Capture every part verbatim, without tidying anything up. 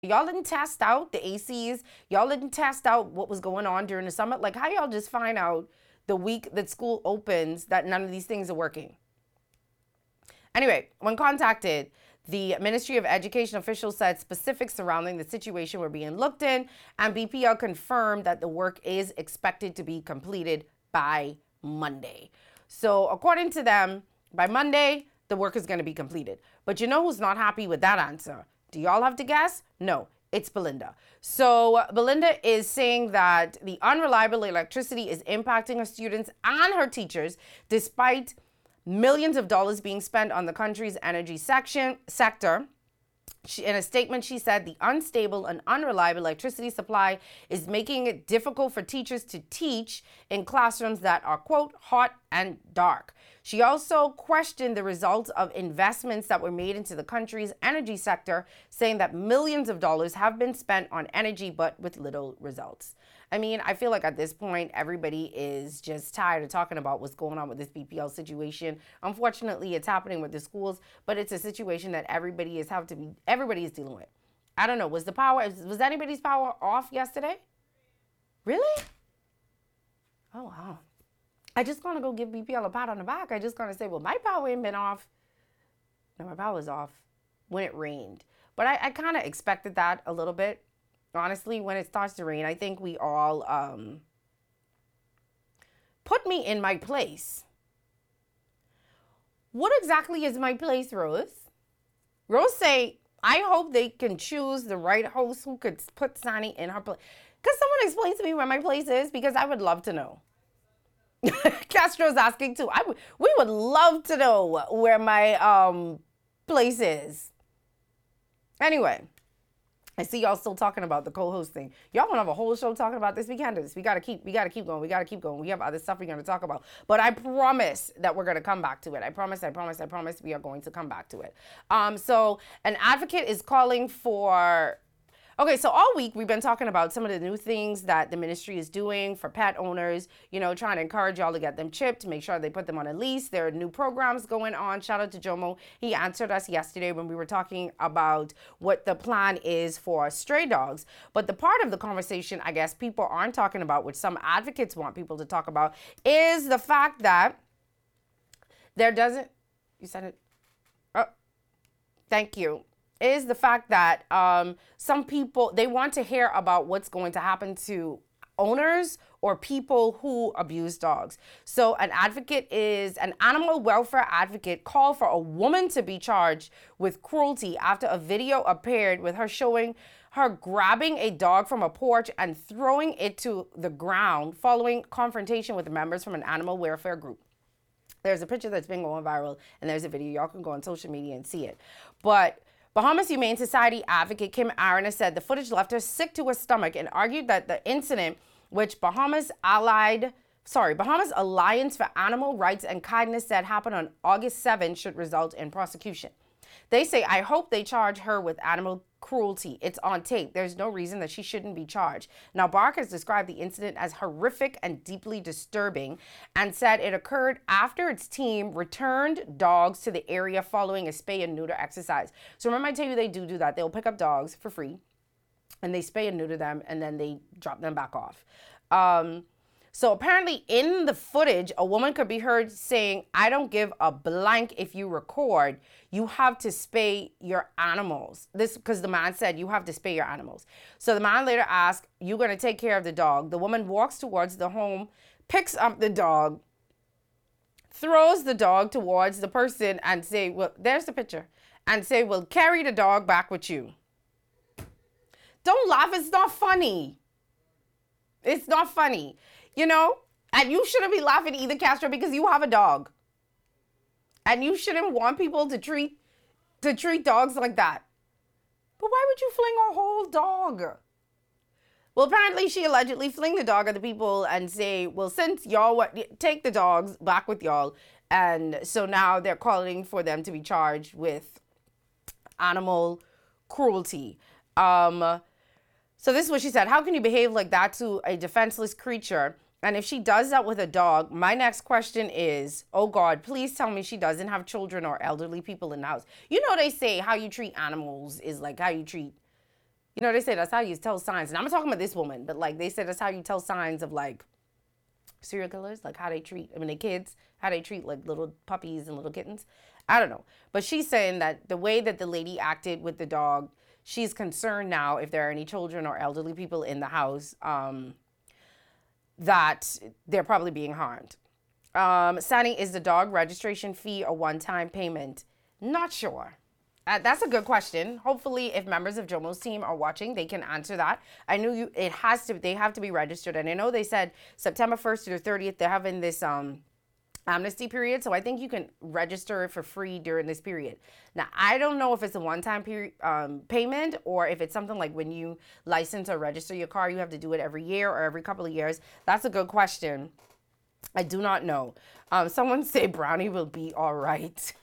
Y'all didn't test out the A Cs. Y'all didn't test out what was going on during the summer. Like, how y'all just find out the week that school opens that none of these things are working? Anyway, when contacted, the Ministry of Education officials said specifics surrounding the situation were being looked in, and B P L confirmed that the work is expected to be completed by Monday. So, according to them, by Monday, the work is going to be completed. But you know who's not happy with that answer? Do y'all have to guess? No, it's Belinda. So Belinda is saying that the unreliable electricity is impacting her students and her teachers, despite millions of dollars being spent on the country's energy section sector. She, in a statement, she said the unstable and unreliable electricity supply is making it difficult for teachers to teach in classrooms that are, quote, hot and dark. She also questioned the results of investments that were made into the country's energy sector, saying that millions of dollars have been spent on energy, but with little results. I mean, I feel like at this point, everybody is just tired of talking about what's going on with this B P L situation. Unfortunately, it's happening with the schools, but it's a situation that everybody is have to be, everybody is dealing with. I don't know, was the power, was anybody's power off yesterday? Really? Oh, wow. I just gonna go give B P L a pat on the back. I just gonna say, well, my power ain't been off. No, my power was off when it rained. But I, I kind of expected that a little bit. Honestly, when it starts to rain, I think we all um, put me in my place. What exactly is my place, Rose? Rose say, I hope they can choose the right host who could put Sonny in her place. Could someone explain to me where my place is? Because I would love to know. Castro's asking too. I w- we would love to know where my um, place is. Anyway. I see y'all still talking about the co-host thing. Y'all want to have a whole show talking about this? We can't do this. We gotta keep. We gotta keep going. We gotta keep going. We have other stuff we're gonna talk about. But I promise that we're gonna come back to it. I promise. I promise. I promise. We are going to come back to it. Um. So an advocate is calling for. Okay, so all week we've been talking about some of the new things that the ministry is doing for pet owners, you know, trying to encourage y'all to get them chipped, to make sure they put them on a lease. There are new programs going on. Shout out to Jomo. He answered us yesterday when we were talking about what the plan is for stray dogs. But the part of the conversation, I guess, people aren't talking about, which some advocates want people to talk about, is the fact that there doesn't, you said it, oh, thank you. Is the fact that um, some people, they want to hear about what's going to happen to owners or people who abuse dogs. So an advocate is, an animal welfare advocate called for a woman to be charged with cruelty after a video appeared with her showing her grabbing a dog from a porch and throwing it to the ground following confrontation with members from an animal welfare group. There's a picture that's been going viral and there's a video. Y'all can go on social media and see it. But Bahamas Humane Society advocate Kim Arana said the footage left her sick to her stomach and argued that the incident, which Bahamas Allied, sorry, Bahamas Alliance for Animal Rights and Kindness said happened on August seventh, should result in prosecution. They say, I hope they charge her with animal cruelty. It's on tape. There's no reason that she shouldn't be charged. Now, Bark has described the incident as horrific and deeply disturbing and said it occurred after its team returned dogs to the area following a spay and neuter exercise. So remember I tell you they do do that. They'll pick up dogs for free and they spay and neuter them and then they drop them back off. Um, So apparently in the footage, a woman could be heard saying, I don't give a blank if you record. You have to spay your animals. This because the man said you have to spay your animals. So the man later asked, you going to take care of the dog? The woman walks towards the home, picks up the dog, throws the dog towards the person and say, well, there's the picture. And say, well, carry the dog back with you. Don't laugh. It's not funny. It's not funny. You know, and you shouldn't be laughing either, Castro, because you have a dog. And you shouldn't want people to treat to treat dogs like that. But why would you fling a whole dog? Well, apparently she allegedly fling the dog at the people and say, well, since y'all want, take the dogs back with y'all. And so now they're calling for them to be charged with animal cruelty. Um, so this is what she said. How can you behave like that to a defenseless creature? And if she does that with a dog, my next question is, oh God, please tell me she doesn't have children or elderly people in the house. You know, they say how you treat animals is like how you treat You know, they say that's how you tell signs. And I'm not talking about this woman, but like they said that's how you tell signs of like serial killers, like how they treat, I mean, the kids, how they treat like little puppies and little kittens. I don't know. But she's saying that the way that the lady acted with the dog, she's concerned now if there are any children or elderly people in the house, um, that they're probably being harmed. Um, Sunny, is the dog registration fee a one-time payment? Not sure. Uh, that's a good question. Hopefully, if members of Jomo's team are watching, they can answer that. I knew you. It has to. They have to be registered, and I know they said September first to the thirtieth. They're having this um, amnesty period, so I think you can register for free during this period. Now, I don't know if it's a one-time period um, payment or if it's something like when you license or register your car, you have to do it every year or every couple of years. That's a good question. I do not know. Um, someone say Brownie will be all right.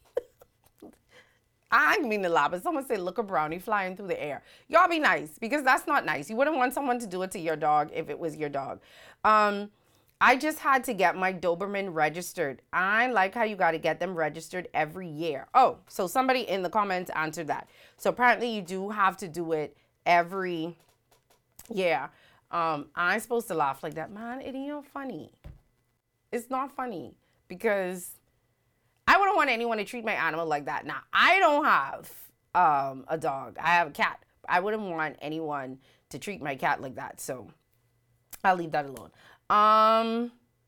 I mean a lot, but someone say, look, a brownie flying through the air. Y'all be nice, because that's not nice. You wouldn't want someone to do it to your dog if it was your dog. Um, I just had to get my Doberman registered. I like how you got to get them registered every year. Oh, so somebody in the comments answered that. So apparently you do have to do it every year. Um, I'm supposed to laugh like that. Man, it ain't funny. It's not funny because I wouldn't want anyone to treat my animal like that. Now, I don't have um, a dog. I have a cat. I wouldn't want anyone to treat my cat like that. So I'll leave that alone. Um,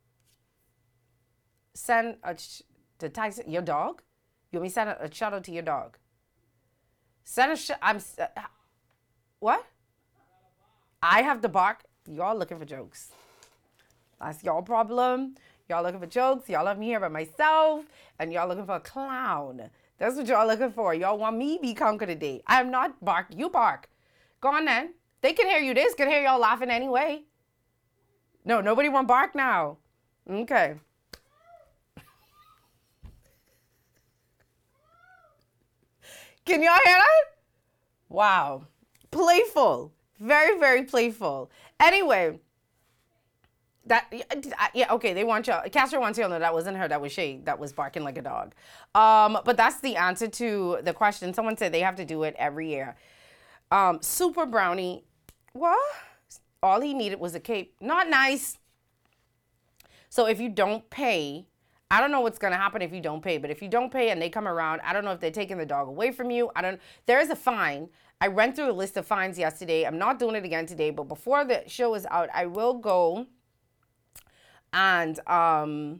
send a ch- to Tyson, your dog? You want me to send a, a shout out to your dog? Send a sh- I'm, uh, what? I have to bark? Y'all looking for jokes. That's y'all problem. Y'all looking for jokes. Y'all love me here by myself. And y'all looking for a clown. That's what y'all looking for. Y'all want me to be conquered today. I am not bark. You bark. Go on then. They can hear you. This can hear y'all laughing anyway. No, nobody want bark now. Okay. Can y'all hear that? Wow. Playful. Very, very playful. Anyway. That yeah, okay, they want y'all. Castro wants y'all to know that wasn't her, that was Shay that was barking like a dog. Um, but that's the answer to the question. Someone said they have to do it every year. Um, Super Brownie, what? All he needed was a cape. Not nice. So if you don't pay, I don't know what's gonna happen if you don't pay, but if you don't pay and they come around, I don't know if they're taking the dog away from you. I don't, there is a fine. I went through a list of fines yesterday. I'm not doing it again today, but before the show is out, I will go and um,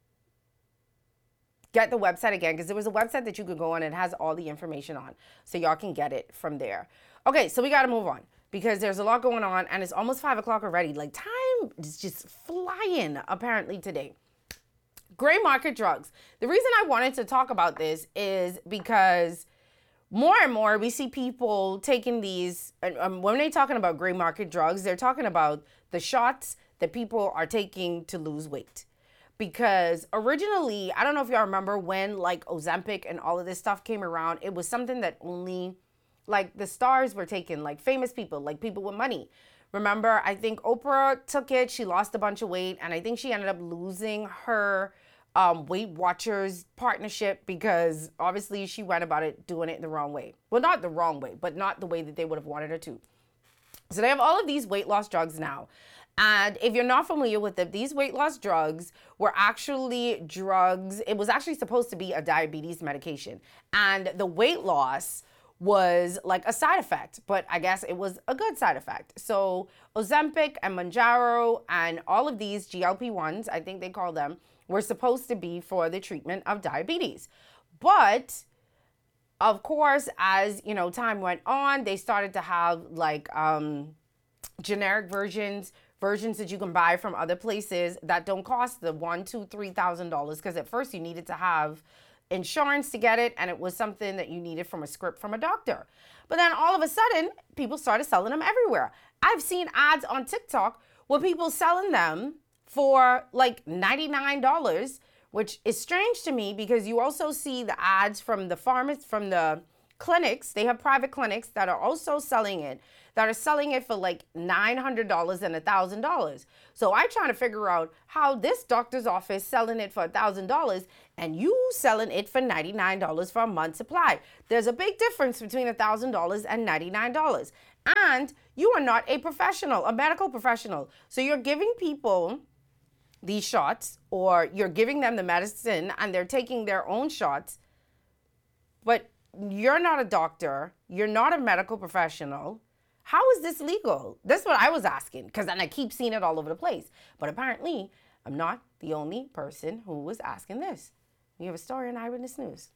get the website again, because there was a website that you could go on and it has all the information on. So y'all can get it from there. Okay, so we got to move on because there's a lot going on and it's almost five o'clock already. Like time is just flying apparently today. Gray market drugs. The reason I wanted to talk about this is because more and more we see people taking these, um, when they're talking about gray market drugs, they're talking about the shots that people are taking to lose weight. Because originally, I don't know if y'all remember when like Ozempic and all of this stuff came around, it was something that only like the stars were taking, like famous people, like people with money. Remember, I think Oprah took it, she lost a bunch of weight, and I think she ended up losing her um, Weight Watchers partnership because obviously she went about it doing it the wrong way. Well, not the wrong way, but not the way that they would have wanted her to. So they have all of these weight loss drugs now. And if you're not familiar with them, these weight loss drugs were actually drugs. It was actually supposed to be a diabetes medication. And the weight loss was like a side effect, but I guess it was a good side effect. So Ozempic and Mounjaro and all of these G L P ones, I think they call them, were supposed to be for the treatment of diabetes. But of course, as you know, time went on, they started to have like um, generic versions, versions that you can buy from other places that don't cost the one, two, three thousand dollars. Because at first you needed to have insurance to get it, and it was something that you needed from a script from a doctor. But then all of a sudden, people started selling them everywhere. I've seen ads on TikTok where people selling them for like ninety-nine dollars, which is strange to me because you also see the ads from the pharmacists, from the clinics. They have private clinics that are also selling it, that are selling it for like nine hundred dollars and one thousand dollars. So I try to figure out how this doctor's office selling it for one thousand dollars and you selling it for ninety-nine dollars for a month's supply. There's a big difference between one thousand dollars and ninety-nine dollars. And you are not a professional, a medical professional. So you're giving people these shots, or you're giving them the medicine and they're taking their own shots, but you're not a doctor, you're not a medical professional. How is this legal? That's what I was asking, because then I keep seeing it all over the place. But apparently, I'm not the only person who was asking this. We have a story in Eyewitness News.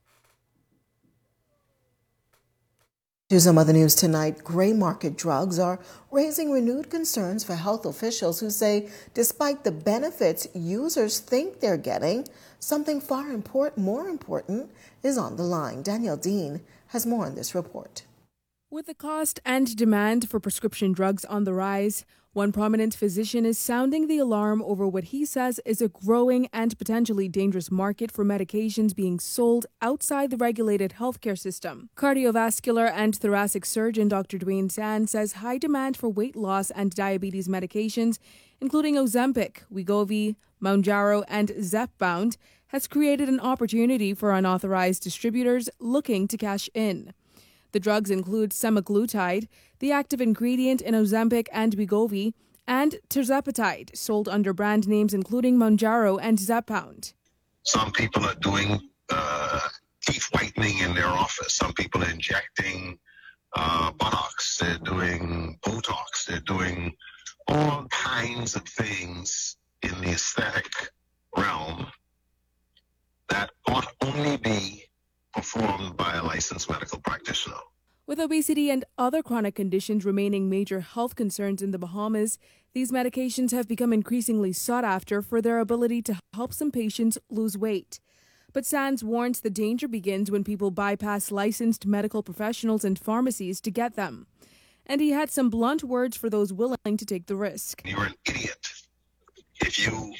To some other news tonight, gray market drugs are raising renewed concerns for health officials who say despite the benefits users think they're getting, something far important, more important is on the line. Danielle Dean has more on this report. With the cost and demand for prescription drugs on the rise, one prominent physician is sounding the alarm over what he says is a growing and potentially dangerous market for medications being sold outside the regulated healthcare system. Cardiovascular and thoracic surgeon Doctor Dwayne Sand says high demand for weight loss and diabetes medications, including Ozempic, Wegovy, Mounjaro, and Zepbound, has created an opportunity for unauthorized distributors looking to cash in. The drugs include semaglutide, the active ingredient in Ozempic and Wegovy, and tirzepatide, sold under brand names including Mounjaro and Zepbound. Some people are doing uh, teeth whitening in their office. Some people are injecting uh, buttocks. They're doing Botox. They're doing all kinds of things in the aesthetic realm that ought only be performed by a licensed medical practitioner. With obesity and other chronic conditions remaining major health concerns in the Bahamas, these medications have become increasingly sought after for their ability to help some patients lose weight. But Sands warns the danger begins when people bypass licensed medical professionals and pharmacies to get them. And he had some blunt words for those willing to take the risk. You're an idiot if you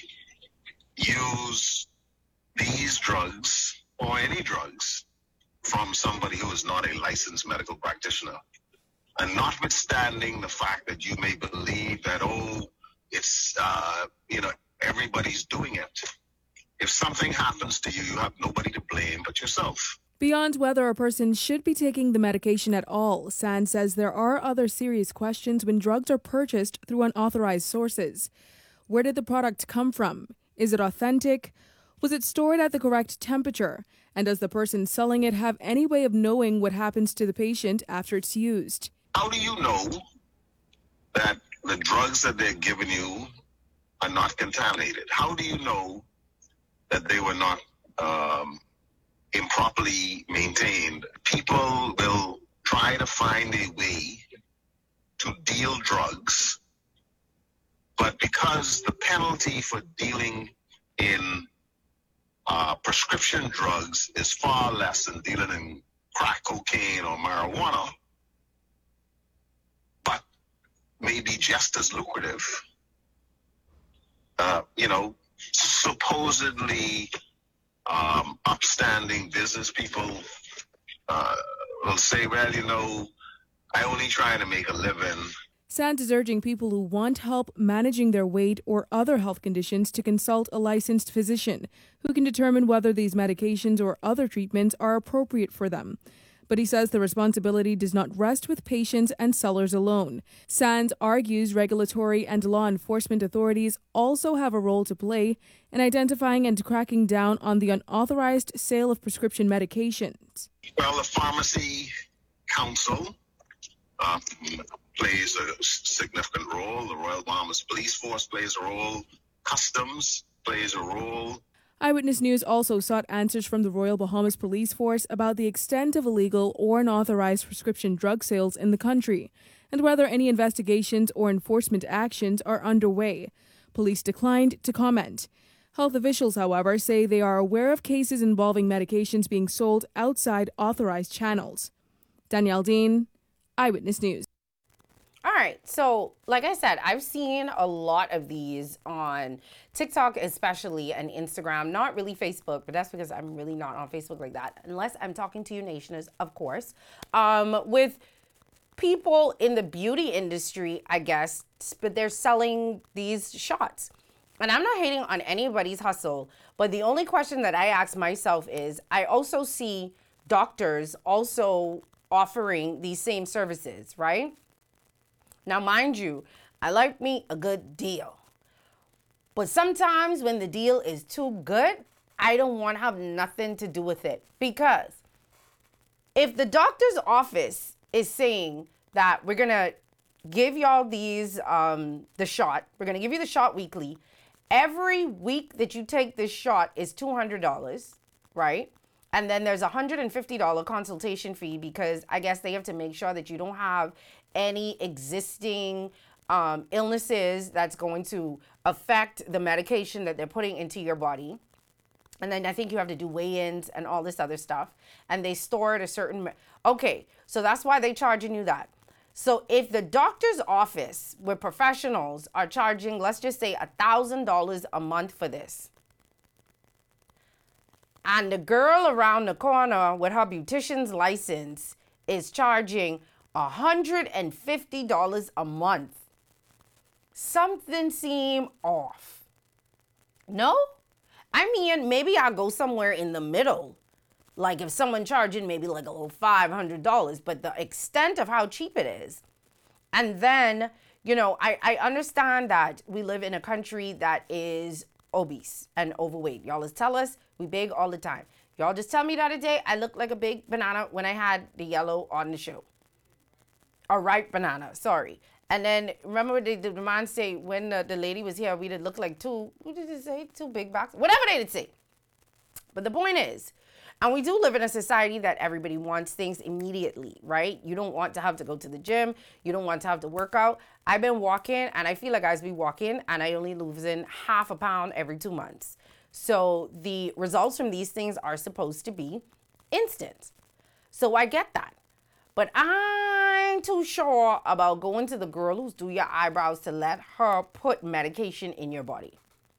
use these drugs or any drugs from somebody who is not a licensed medical practitioner. And notwithstanding the fact that you may believe that, oh, it's, uh, you know, everybody's doing it. If something happens to you, you have nobody to blame but yourself. Beyond whether a person should be taking the medication at all, Sand says there are other serious questions when drugs are purchased through unauthorized sources. Where did the product come from? Is it authentic? Was it stored at the correct temperature? And does the person selling it have any way of knowing what happens to the patient after it's used? How do you know that the drugs that they're giving you are not contaminated? How do you know that they were not um, improperly maintained? People will try to find a way to deal drugs, but because the penalty for dealing in Uh, prescription drugs is far less than dealing in crack cocaine or marijuana, but maybe just as lucrative. Uh, you know, supposedly um, upstanding business people uh, will say, well, you know, I only try to make a living. Sand is urging people who want help managing their weight or other health conditions to consult a licensed physician who can determine whether these medications or other treatments are appropriate for them. But he says the responsibility does not rest with patients and sellers alone. Sand argues regulatory and law enforcement authorities also have a role to play in identifying and cracking down on the unauthorized sale of prescription medications. Well, the Pharmacy Council uh, plays a significant role. The Royal Bahamas Police Force plays a role. Customs plays a role. Eyewitness News also sought answers from the Royal Bahamas Police Force about the extent of illegal or unauthorized prescription drug sales in the country and whether any investigations or enforcement actions are underway. Police declined to comment. Health officials, however, say they are aware of cases involving medications being sold outside authorized channels. Danielle Dean, Eyewitness News. All right. So, like I said, I've seen a lot of these on TikTok, especially, and Instagram. Not really Facebook, but that's because I'm really not on Facebook like that, unless I'm talking to you nationers, of course, um, with people in the beauty industry, I guess, but they're selling these shots. And I'm not hating on anybody's hustle, but the only question that I ask myself is, I also see doctors also offering these same services, right? Now, mind you, I like me a good deal. But sometimes when the deal is too good, I don't want to have nothing to do with it. Because if the doctor's office is saying that we're going to give y'all these, um, the shot, we're going to give you the shot weekly. Every week that you take this shot is two hundred dollars, right? And then there's a one hundred fifty dollars consultation fee because I guess they have to make sure that you don't have any existing um, illnesses that's going to affect the medication that they're putting into your body. And then I think you have to do weigh-ins and all this other stuff. And they store it a certain... Okay, so that's why they're charging you that. So if the doctor's office with professionals are charging, let's just say one thousand dollars a month for this, and the girl around the corner with her beautician's license is charging one hundred fifty dollars a month, something seem off. No? I mean, maybe I'll go somewhere in the middle. Like if someone charging maybe like a little five hundred dollars, but the extent of how cheap it is. And then, you know, I, I understand that we live in a country that is obese and overweight. Y'all just tell us we big all the time. Y'all just tell me the other day I look like a big banana when I had the yellow on the show. A ripe banana, sorry. And then remember the, the man say when the, the lady was here, we did look like two, what did it say? Two big boxes? Whatever they did say. But the point is, and we do live in a society that everybody wants things immediately, right? You don't want to have to go to the gym. You don't want to have to work out. I've been walking, and I feel like I be walking, and I only losing half a pound every two months. So the results from these things are supposed to be instant. So I get that. But I ain't too sure about going to the girl who's do your eyebrows to let her put medication in your body.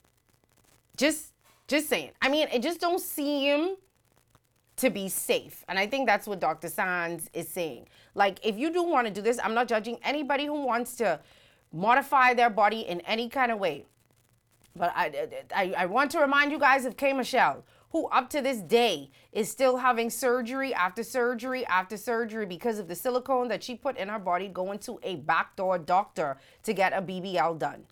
Just, just saying. I mean, it just don't seem to be safe. And I think that's what Doctor Sands is saying. Like, if you do want to do this, I'm not judging anybody who wants to modify their body in any kind of way. But I, I, I want to remind you guys of K. Michelle, who up to this day is still having surgery after surgery after surgery because of the silicone that she put in her body going to a backdoor doctor to get a B B L done.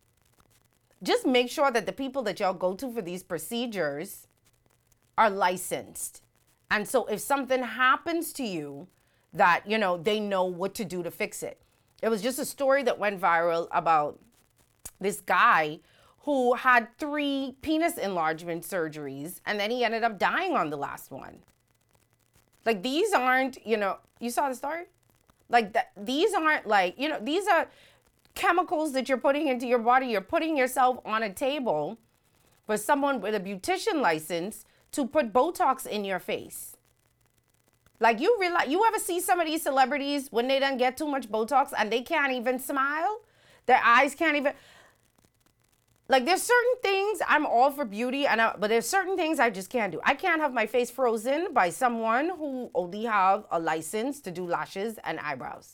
Just make sure that the people that y'all go to for these procedures are licensed. And so if something happens to you, that, you know, they know what to do to fix it. It was just a story that went viral about this guy who had three penis enlargement surgeries, and then he ended up dying on the last one. Like, these aren't, you know, you saw the story? Like, th- these aren't like, you know, these are chemicals that you're putting into your body. You're putting yourself on a table for someone with a beautician license to put Botox in your face. Like, you realize, you ever see some of these celebrities when they done get too much Botox and they can't even smile? Their eyes can't even... Like, there's certain things I'm all for beauty, and I, but there's certain things I just can't do. I can't have my face frozen by someone who only have a license to do lashes and eyebrows.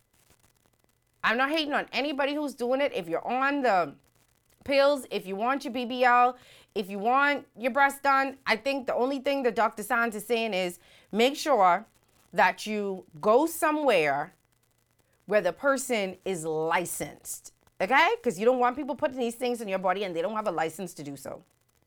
I'm not hating on anybody who's doing it. If you're on the pills, if you want your B B L, if you want your breast done, I think the only thing that Doctor Sands is saying is make sure that you go somewhere where the person is licensed. Okay? Because you don't want people putting these things in your body and they don't have a license to do so.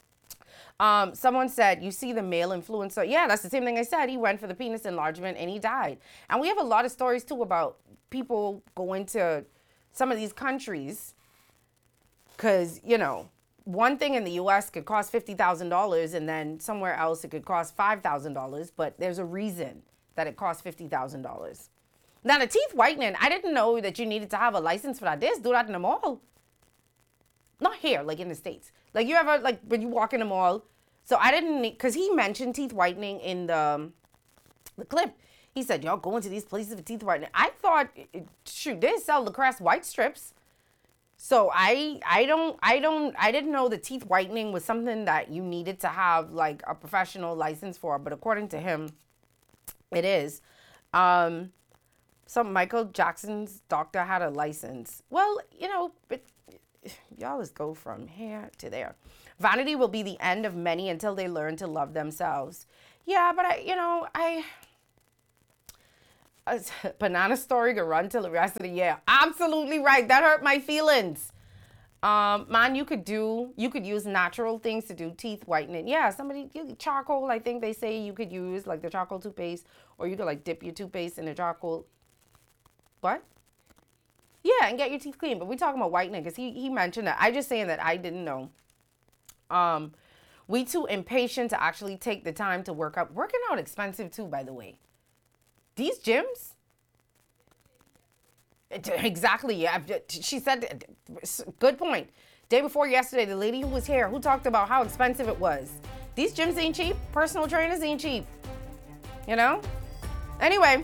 Um, someone said, you see the male influencer. Yeah, that's the same thing I said. He went for the penis enlargement and he died. And we have a lot of stories too about people going to some of these countries because, you know, one thing in the U S could cost fifty thousand dollars and then somewhere else it could cost five thousand dollars. But there's a reason that it costs fifty thousand dollars. Now, the teeth whitening, I didn't know that you needed to have a license for that. They just do that in the mall. Not here, like in the States. Like, you ever, like, when you walk in the mall. So I didn't need, because he mentioned teeth whitening in the, um, the clip. He said, y'all going to these places for teeth whitening. I thought, shoot, they sell the Crest white strips. So I, I don't, I don't, I didn't know that teeth whitening was something that you needed to have, like, a professional license for. But according to him, it is. Um... So Michael Jackson's doctor had a license. Well, you know, but y'all just go from here to there. Vanity will be the end of many until they learn to love themselves. Yeah, but I, you know, I, banana story could run till the rest of the year. Absolutely right. That hurt my feelings. Um, man, you could do, you could use natural things to do teeth whitening. Yeah, somebody, charcoal, I think they say you could use, like the charcoal toothpaste, or you could like dip your toothpaste in the charcoal. What? Yeah, and get your teeth clean. But we're talking about whitening because he, he mentioned that. I just saying that I didn't know. Um, we too impatient to actually take the time to work out. Working out expensive too, by the way. These gyms? Exactly. Yeah. She said, good point. Day before yesterday, the lady who was here, who talked about how expensive it was. These gyms ain't cheap. Personal trainers ain't cheap. You know? Anyway.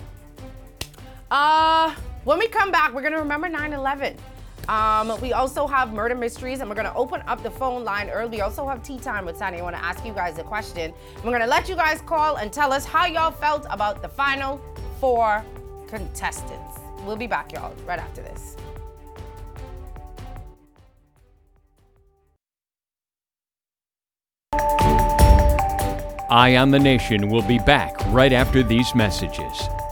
Uh, when we come back, we're going to remember nine eleven. Um, we also have murder mysteries, and we're going to open up the phone line early. We also have tea time with Sunny. I want to ask you guys a question. We're going to let you guys call and tell us how y'all felt about the final four contestants. We'll be back, y'all, right after this. Eye on the Nation will be back right after these messages.